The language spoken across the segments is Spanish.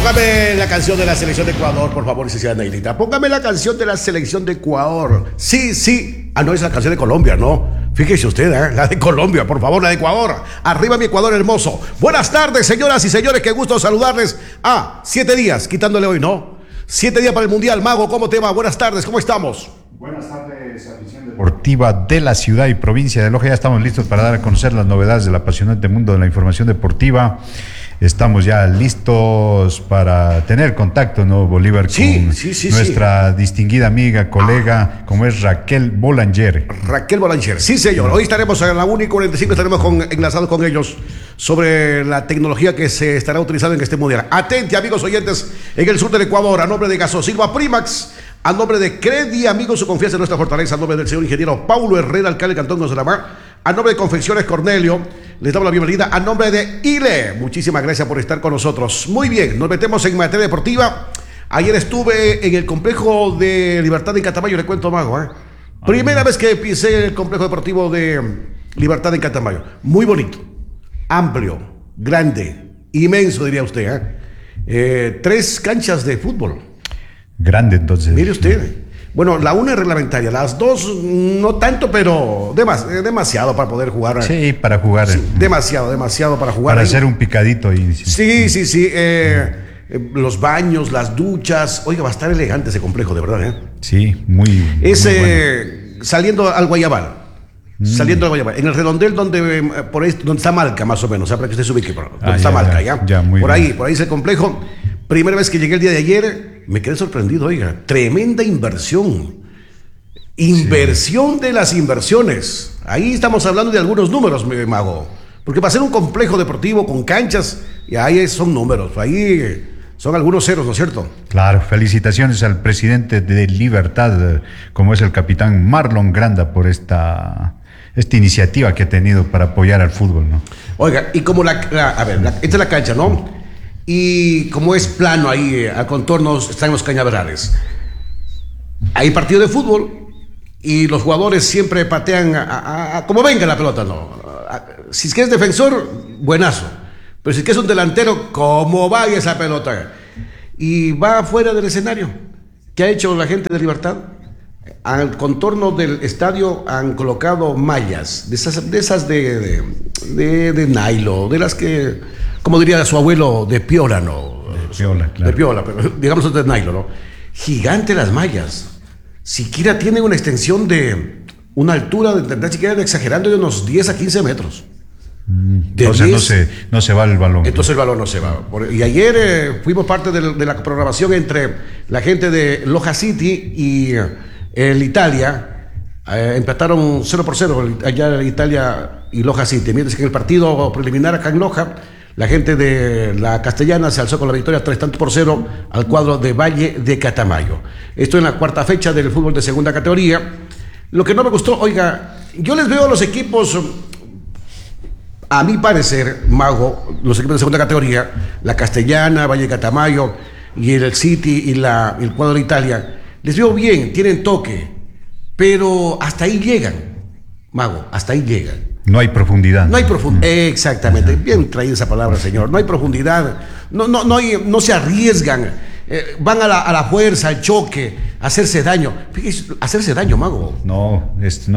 Póngame la canción de la selección de Ecuador, por favor, licenciada Neidita. Póngame la canción de la selección de Ecuador. Sí, sí. Ah, no, es la canción de Colombia, ¿no? Fíjese usted, la de Colombia, por favor, la de Ecuador. Arriba mi Ecuador hermoso. Buenas tardes, señoras y señores, qué gusto saludarles. 7 días, quitándole hoy, ¿no? 7 días para el Mundial. Mago, ¿cómo te va? Buenas tardes, ¿cómo estamos? Buenas tardes, afición deportiva de la ciudad y provincia de Loja. Ya estamos listos para dar a conocer las novedades del apasionante mundo de la información deportiva. Estamos ya listos para tener contacto, ¿no, Bolívar? Sí, con nuestra distinguida amiga, colega, como es Raquel Boulanger. Raquel Boulanger, sí, señor. Hoy estaremos a la 1:45, estaremos enlazados con ellos sobre la tecnología que se estará utilizando en este mundial. Atente, amigos oyentes, en el sur del Ecuador, a nombre de Gasosilva Primax, a nombre de Credi, amigos, su confianza en nuestra fortaleza, a nombre del señor ingeniero Paulo Herrera, alcalde del Cantón Gonzalama, a nombre de Confecciones Cornelio, les damos la bienvenida a nombre de ILE. Muchísimas gracias por estar con nosotros. Muy bien, nos metemos en materia deportiva. Ayer estuve en el complejo de Libertad en Catamayo, le cuento, Mago. Primera vez que pisé el complejo deportivo de Libertad en Catamayo. Muy bonito, amplio, grande, inmenso, diría usted. 3 canchas de fútbol. Grande, entonces. Mire usted. Bueno, la una es reglamentaria, las 2 no tanto, pero demasiado para poder jugar. Sí, para jugar. Sí, demasiado para jugar. Para hacer un picadito ahí. Sí. Los baños, las duchas. Oiga, va a estar elegante ese complejo, de verdad. Sí, muy bueno. Saliendo al Guayabal. Saliendo al Guayabal. En el redondel por ahí, donde está Malca, más o menos. Para que usted se ubique. Donde está Malca, ¿ya? Por ahí es el complejo. Primera vez que llegué el día de ayer, me quedé sorprendido, oiga. Tremenda inversión. Inversión de las inversiones. Ahí estamos hablando de algunos números, mi Mago. Porque para ser un complejo deportivo con canchas, y ahí son números. Ahí son algunos ceros, ¿no es cierto? Claro, felicitaciones al presidente de Libertad, como es el capitán Marlon Granda, por esta iniciativa que ha tenido para apoyar al fútbol, ¿no? Oiga, y como esta es la cancha, ¿no? Y como es plano ahí, a contornos, están los cañaverales. Hay partido de fútbol y los jugadores siempre patean como venga la pelota, ¿no? Si es que es defensor, buenazo. Pero si es que es un delantero, como vaya esa pelota. Y va fuera del escenario. ¿Qué ha hecho la gente de Libertad? Al contorno del estadio han colocado mallas, de esas de nylon, de las que, como diría su abuelo, de piola, ¿no? De piola, claro. De piola, pero digamos de nylon, ¿no? Gigante las mallas. Siquiera tienen una extensión de una altura, siquiera exagerando, de unos 10 a 15 metros. Entonces no se va el balón. Entonces el balón no se va. Y ayer fuimos parte de la programación entre la gente de Loja City y el Italia. Empataron 0-0 allá en Italia y Loja City. Mientras que en el partido preliminar acá en Loja, la gente de la Castellana se alzó con la victoria 3-0 al cuadro de Valle de Catamayo. Esto en la 4ª fecha del fútbol de segunda categoría. Lo que no me gustó, oiga, yo les veo a los equipos, a mi parecer, Mago, los equipos de segunda categoría, la Castellana, Valle de Catamayo y el City y el cuadro de Italia, les veo bien, tienen toque, pero hasta ahí llegan, Mago, hasta ahí llegan. No hay profundidad. No hay profundidad, exactamente, bien traída esa palabra, señor, no hay profundidad, no se arriesgan, van a la fuerza, al choque, a hacerse daño. Fíjese, hacerse daño, Mago. No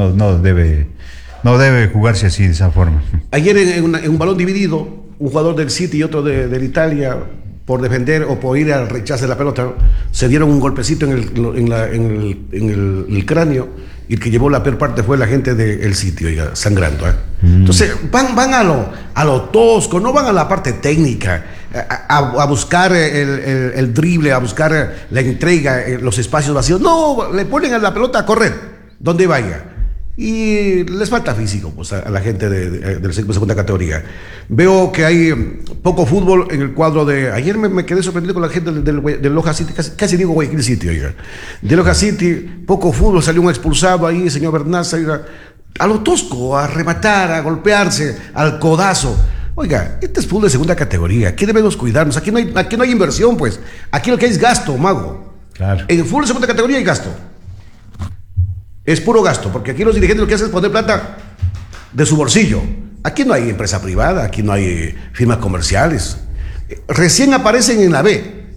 debe jugarse así, de esa forma. Ayer en un balón dividido, un jugador del City y otro del Italia, por defender o por ir al rechazo de la pelota, se dieron un golpecito en el cráneo, y el que llevó la peor parte fue la gente del City, oiga, sangrando. Entonces van a lo tosco, no van a la parte técnica, a buscar el drible, a buscar la entrega, los espacios vacíos. No, le ponen a la pelota a correr donde vaya. Y les falta físico, pues, a la gente del segunda categoría. Veo que hay poco fútbol en el cuadro de... Ayer me quedé sorprendido con la gente del Loja City, casi digo Guayaquil City, oiga. De Loja City, poco fútbol, salió un expulsado ahí, señor Bernaza, oiga, a lo tosco, a rematar, a golpearse, al codazo. Oiga, este es fútbol de segunda categoría, aquí debemos cuidarnos, aquí no hay inversión, pues. Aquí lo que hay es gasto, Mago. Claro. En el fútbol de segunda categoría hay gasto. Es puro gasto, porque aquí los dirigentes lo que hacen es poner plata de su bolsillo. Aquí no hay empresa privada, aquí no hay firmas comerciales. Recién aparecen en la B.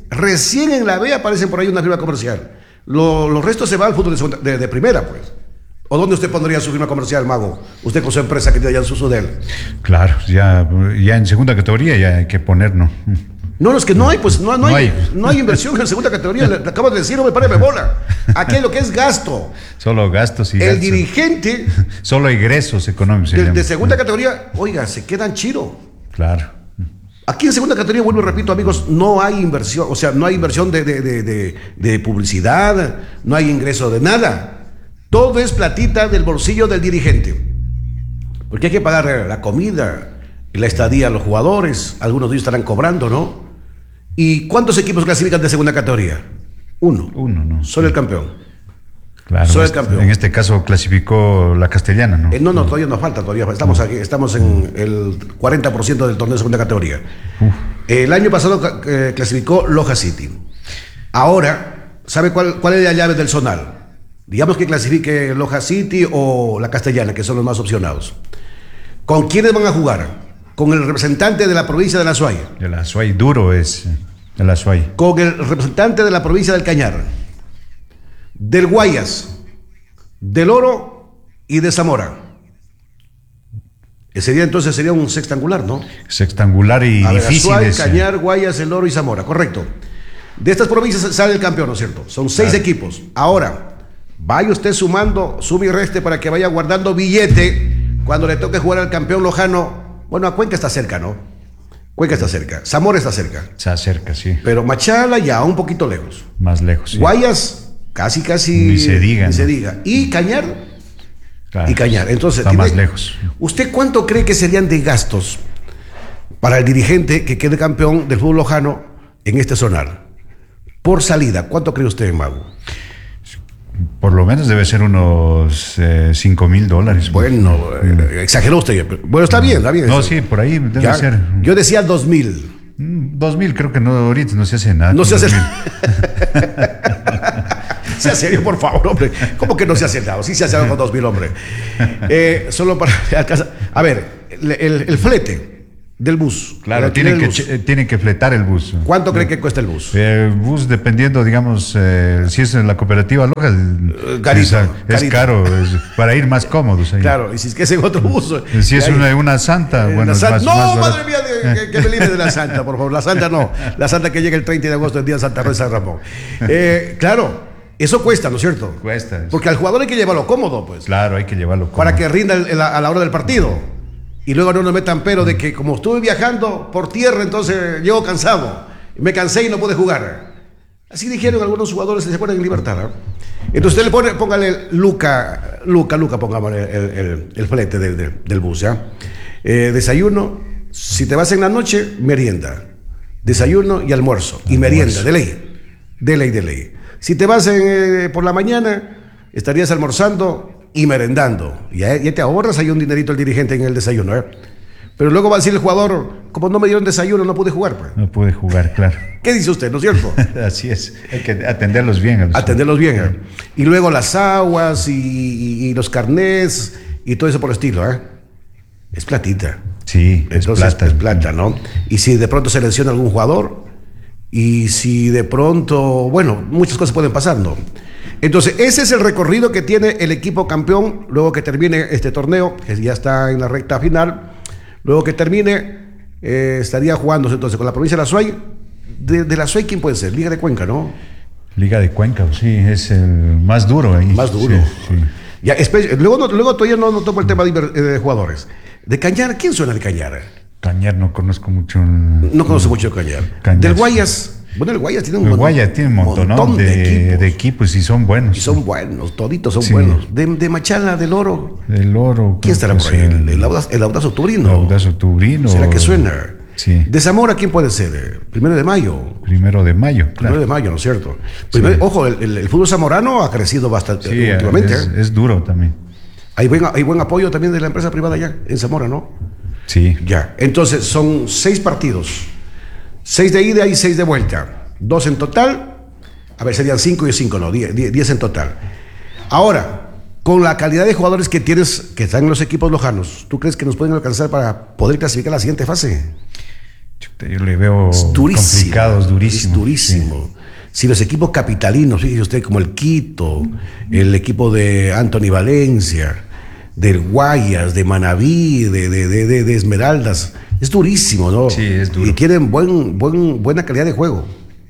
recién en la B aparecen por ahí una firma comercial. Los restos se van al fútbol de primera, pues. ¿O dónde usted pondría su firma comercial, Mago? Usted con su empresa que tiene allá en su Sudel. Claro, ya en segunda categoría ya hay que poner, ¿no? No, es que no hay, pues no hay inversión en segunda categoría. Le acabo de decir, no me pare de bola. Aquí lo que es gasto. Solo gastos y el gastos. Dirigente. Solo egresos económicos. De segunda categoría, oiga, se quedan chiro. Claro. Aquí en segunda categoría, vuelvo y repito, amigos, no hay inversión, o sea, no hay inversión de publicidad, no hay ingreso de nada. Todo es platita del bolsillo del dirigente. Porque hay que pagar la comida, la estadía a los jugadores, algunos de ellos estarán cobrando, ¿no? ¿Y cuántos equipos clasifican de segunda categoría? Uno, ¿no? Solo el campeón. Claro, solo el campeón. En este caso clasificó la Castellana, ¿no? No, todavía nos falta, estamos aquí, estamos en el 40% del torneo de segunda categoría. El año pasado clasificó Loja City. Ahora, ¿sabe cuál es la llave del zonal? Digamos que clasifique Loja City o la Castellana, que son los más opcionados. ¿Con quiénes van a jugar? Con el representante de la provincia de La Suay. El Azuay duro es el Azuay. Con el representante de la provincia del Cañar. Del Guayas, del Oro y de Zamora. Ese día entonces sería un sextangular, ¿no? Sextangular y difícil. Azuay, Cañar, Guayas, el Oro y Zamora, correcto. De estas provincias sale el campeón, ¿no es cierto? Son 6 equipos. Ahora, vaya usted sumando, sube y reste para que vaya guardando billete cuando le toque jugar al campeón lojano. Bueno, a Cuenca está cerca, ¿no? Cuenca está cerca, Zamora está cerca. Se acerca, sí. Pero Machala ya un poquito lejos. Más lejos, sí. Guayas, casi. Ni se diga. Ni se diga. Y Cañar. Claro, y Cañar. Entonces, está más lejos. ¿Usted cuánto cree que serían de gastos para el dirigente que quede campeón del fútbol lojano en este zonal? Por salida, ¿cuánto cree usted, Mago? Por lo menos debe ser unos $5,000. Bueno, exageró usted. Bueno, está bien. No, sí, por ahí debe ser. Yo decía 2,000. 2,000 creo que no, ahorita no se hace nada. No se hace nada. Sea serio, por favor, hombre. ¿Cómo que no se hace nada? Sí se hace nada con 2,000, hombre. Solo para alcanzar. A ver, el flete del bus. Claro, tienen que fletar el bus. ¿Cuánto cree que cuesta el bus? El bus, dependiendo, digamos, si es en la cooperativa Loja, es caro, para ir más cómodos. Ahí. Claro, y si es que es en otro bus. Si es una santa, bueno, es más madre mía, que me libre de la santa, por favor. La santa no. La santa que llega el 30 de agosto, el día de Santa Rosa de San Ramón. Claro, eso cuesta, ¿no es cierto? Cuesta. Porque al jugador hay que llevarlo cómodo, pues. Claro, hay que llevarlo cómodo. Para que rinda a la hora del partido. Y luego no nos metan pero de que como estuve viajando por tierra, entonces llego cansado. Me cansé y no pude jugar. Así dijeron algunos jugadores que se ponen en libertad, ¿no? Entonces usted póngale Luca, pongamos el flete del bus, ¿ya? Desayuno, si te vas en la noche, merienda. Desayuno y almuerzo. Y merienda, de ley. Si te vas por la mañana, estarías almorzando y merendando. Ya te ahorras ahí un dinerito el dirigente en el desayuno, ¿eh? Pero luego va a decir el jugador, como no me dieron desayuno, no pude jugar, pues. No pude jugar, claro. ¿Qué dice usted, no es cierto? Así es, hay que atenderlos bien. Atenderlos bien, ¿eh? Y luego las aguas y los carnés y todo eso por el estilo, ¿eh? Es platita. Sí, entonces, es plata, ¿no? Y si de pronto se lesiona algún jugador, y si de pronto, bueno, muchas cosas pueden pasar, ¿no? Entonces, ese es el recorrido que tiene el equipo campeón luego que termine este torneo, que ya está en la recta final. Luego que termine, estaría jugándose entonces con la provincia de La Suay. De La Suay, ¿quién puede ser? Liga de Cuenca, ¿no? Liga de Cuenca, sí, es el más duro ahí. Más duro. Sí. Ya, luego todavía no tomo el tema de jugadores. De Cañar, ¿quién suena de Cañar? Cañar no conozco mucho. No conozco mucho de Cañar. Del Guayas. Bueno, el Guayas tiene un montón de equipos y son buenos. Y son buenos, toditos son buenos. De Machala, del Oro. Del Oro. ¿Quién estará por ahí? El Audaz Octubrino. El Audaz Octubrino. ¿Será que suena? Sí. De Zamora, ¿quién puede ser? 1 de mayo. 1 de mayo, claro. 1 de mayo, ¿no es cierto? Sí. Ojo, el fútbol zamorano ha crecido bastante últimamente. Es duro también. Hay buen apoyo también de la empresa privada allá, en Zamora, ¿no? Sí. Ya, entonces son 6 partidos. 6 de ida y 6 de vuelta. 2 en total. A ver, serían 5 y 5, no, 10 en total. Ahora, con la calidad de jugadores que tienes, que están en los equipos lojanos, ¿tú crees que nos pueden alcanzar para poder clasificar a la siguiente fase? Yo le veo complicados, durísimo. Es durísimo. Sí. Si los equipos capitalinos, fíjese usted, como el Quito, el equipo de Anthony Valencia, del Guayas, de Manabí, de Esmeraldas, es durísimo, ¿no? Sí, es duro. Y tienen buena calidad de juego.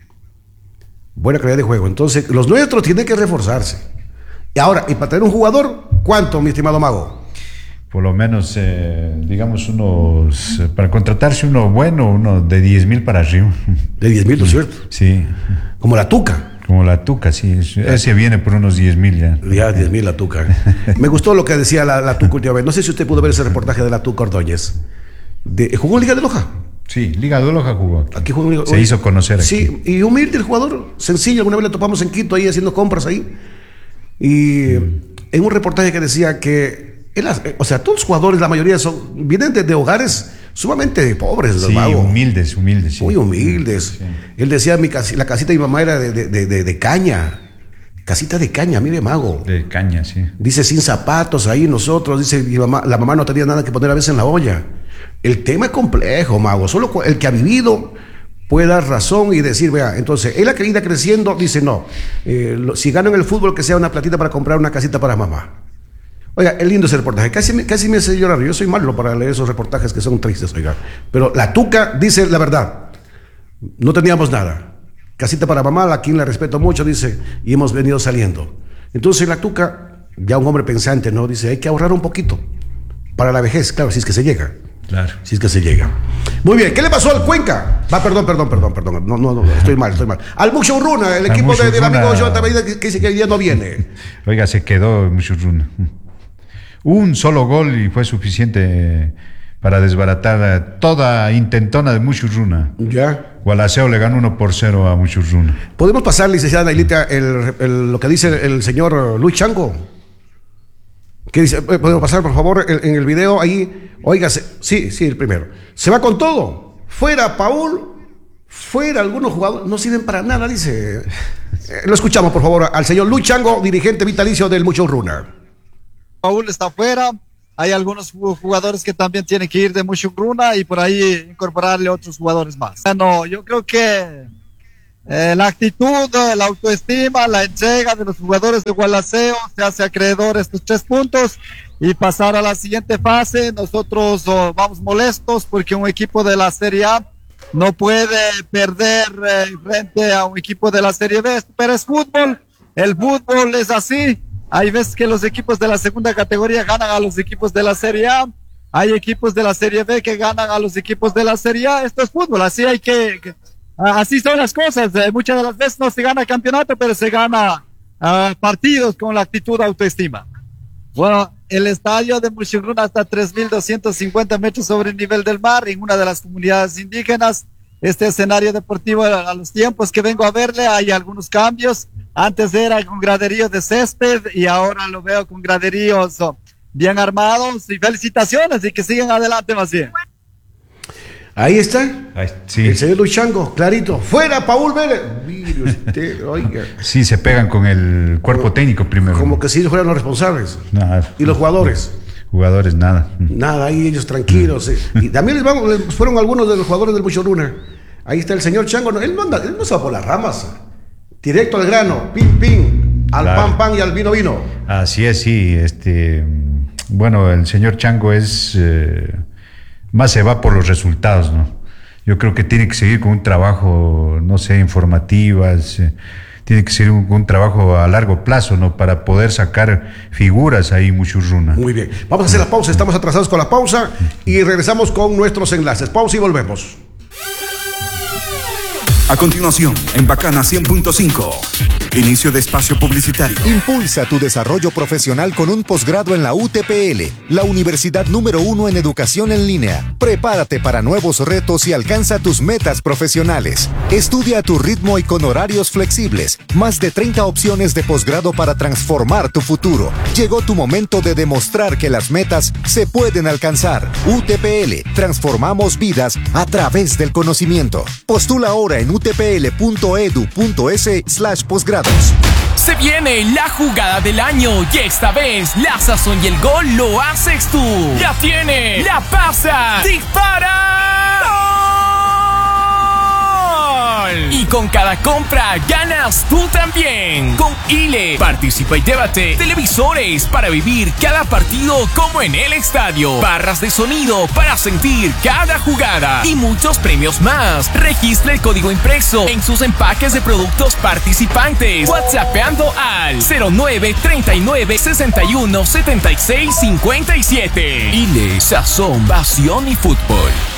Buena calidad de juego. Entonces, los nuestros tienen que reforzarse. Y ahora, y para tener un jugador, ¿cuánto, mi estimado Mago? Por lo menos, digamos, para contratarse uno bueno, uno de 10,000 para arriba. De 10,000, ¿no es cierto? Sí. Como la Tuca. Como la Tuca, sí. Ese viene por unos 10,000 ya. Ya, 10,000 la Tuca. Me gustó lo que decía la Tuca últimamente. No sé si usted pudo ver ese reportaje de la Tuca Ordóñez. ¿Jugó en Liga de Loja? Sí, Liga de Loja jugó. Aquí jugó en Liga. Se hizo conocer aquí. Sí, y humilde el jugador. Sencillo. Alguna vez le topamos en Quito ahí haciendo compras ahí. Y en un reportaje que decía que o sea, todos los jugadores, la mayoría vienen de hogares sumamente pobres. Sí, humildes. Sí. Muy humildes. Sí. Él decía, la casita de mi mamá era de caña. Casita de caña, mire, Mago. De caña, sí. Dice, sin zapatos, ahí nosotros. Dice, la mamá no tenía nada que poner a veces en la olla. El tema es complejo, Mago. Solo el que ha vivido puede dar razón y decir, vea, entonces, él ha ido creciendo, dice, no, si gano en el fútbol, que sea una platita para comprar una casita para mamá. Oiga, es lindo ese reportaje, casi me hace llorar. Yo soy malo para leer esos reportajes que son tristes, oiga. Pero la Tuca dice la verdad. No teníamos nada. Casita para mamá, a quien la respeto mucho, dice, y hemos venido saliendo. Entonces la Tuca, ya un hombre pensante, ¿no? Dice, hay que ahorrar un poquito para la vejez, claro, si es que se llega. Claro. Si es que se llega. Muy bien, ¿qué le pasó al Cuenca? Perdón. No, estoy mal. Al Mucho Urruna, el equipo del amigo Jonathan Medina, que dice que hoy día no viene. Oiga, se quedó Mucho Urruna. Un solo gol y fue suficiente para desbaratar toda intentona de Mucho Urruna. Ya. Gualaceo le ganó 1-0 a Mucho Urruna. ¿Podemos pasar, licenciada Nailita, lo que dice el señor Luis Chango? ¿Qué dice? ¿Podemos pasar, por favor, en el video ahí? Óigase, sí, el primero. Se va con todo. Fuera Paul, fuera algunos jugadores. No sirven para nada, dice. Lo escuchamos, por favor, al señor Luis Chango, dirigente vitalicio del Mucho Urruna. Paul está fuera. Hay algunos jugadores que también tienen que ir de Mucho Urruna y por ahí incorporarle otros jugadores más. Bueno, yo creo que la actitud, la autoestima, la entrega de los jugadores de Gualaceo se hace acreedor a estos 3 puntos y pasar a la siguiente fase. Nosotros vamos molestos porque un equipo de la Serie A no puede perder frente a un equipo de la Serie B, pero es fútbol, el fútbol es así. Hay veces que los equipos de la segunda categoría ganan a los equipos de la Serie A, hay equipos de la Serie B que ganan a los equipos de la Serie A. Esto es fútbol, así así son las cosas. Muchas de las veces no se gana campeonato, pero se gana partidos con la actitud de autoestima. Bueno, el estadio de Mucho Urruna está a 3.250 metros sobre el nivel del mar, en una de las comunidades indígenas. Este escenario deportivo, a los tiempos que vengo a verle, hay algunos cambios. Antes era con graderíos de césped y ahora lo veo con graderíos bien armados. Y felicitaciones y que sigan adelante más bien. Ahí está. Sí. El señor Luis Chango, clarito. ¡Fuera, Paul Vélez! Mire usted, oiga. Sí, se pegan con el cuerpo técnico primero. Como que si ellos fueran los responsables. Nada. ¿Y los jugadores? Jugadores, nada. Nada, ahí ellos tranquilos. Y también fueron algunos de los jugadores del Mucho Urruna. Ahí está el señor Chango. Él no se va por las ramas. Directo al grano. Pim, al claro. Pan y al vino. Así es, sí. Bueno, el señor Chango es... más se va por los resultados, ¿no? Yo creo que tiene que seguir con un trabajo, no sé, informativas, tiene que ser un trabajo a largo plazo, ¿no? Para poder sacar figuras ahí, Mucho Urruna. Muy bien. Vamos a hacer la pausa, estamos atrasados con la pausa y regresamos con nuestros enlaces. Pausa y volvemos. A continuación, en Bacana 100.5, inicio de espacio publicitario. Impulsa tu desarrollo profesional con un posgrado en la UTPL, la universidad número 1 en educación en línea. Prepárate para nuevos retos y alcanza tus metas profesionales. Estudia a tu ritmo y con horarios flexibles. Más de 30 opciones de posgrado para transformar tu futuro. Llegó tu momento de demostrar que las metas se pueden alcanzar. UTPL, transformamos vidas a través del conocimiento. Postula ahora en utpl.edu.es/posgrados. Se viene la jugada del año y esta vez la sazón y el gol lo haces tú. Ya tiene, la pasa, dispara. ¡Gol! fútbol. Y con cada compra ganas tú también. Con Ile, participa y llévate televisores para vivir cada partido como en el estadio, barras de sonido para sentir cada jugada y muchos premios más. Registra el código impreso en sus empaques de productos participantes, WhatsAppeando al 09 39 61 76 57. Ile, sazón, pasión y fútbol.